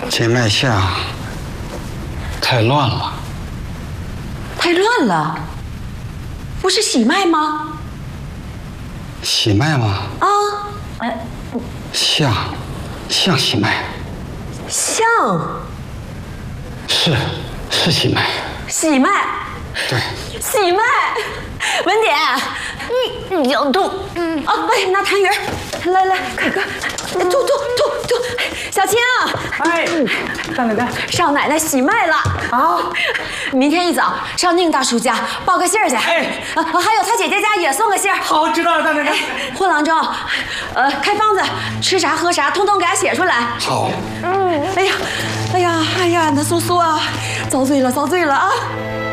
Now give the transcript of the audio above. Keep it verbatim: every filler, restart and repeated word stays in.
这脉象太乱了。 太乱了？不是喜脉吗？ 喜脉吗？ 啊，哎， 像，像喜脉。 像。 是，是喜脉。 喜脉。 对。 喜脉。文典，你有吐。嗯。啊，哎，拿痰盂，来来，快快，吐吐吐吐。小青。 哎，大奶奶， 少奶奶喜脉了啊！明天一早上宁大叔家报个信儿去。哎，啊，还有他姐姐家也送个信儿。 好，知道了，大奶奶。 混郎中，呃，开方子，吃啥喝啥，通通给他写出来。 好。 嗯，哎呀，哎呀，哎呀，那苏苏啊，遭罪了，遭罪了啊！